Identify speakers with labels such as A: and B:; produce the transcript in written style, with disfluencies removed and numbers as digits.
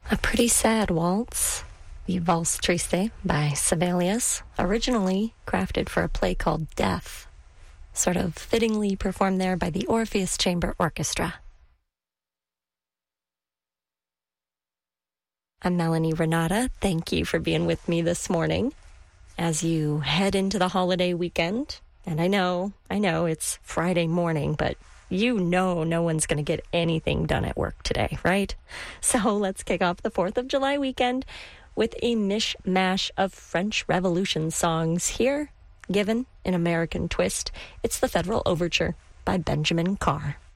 A: A pretty sad waltz, the Valse Triste by Sibelius, originally crafted for a play called Death, sort of fittingly performed there by the Orpheus Chamber Orchestra. I'm Melanie Renata. Thank you for being with me this morning as you head into the holiday weekend. And I know it's Friday morning, but you know no one's going to get anything done at work today, right? So let's kick off the 4th of July weekend with a mishmash of French Revolution songs here, given an American twist. It's the Federal Overture by Benjamin Carr.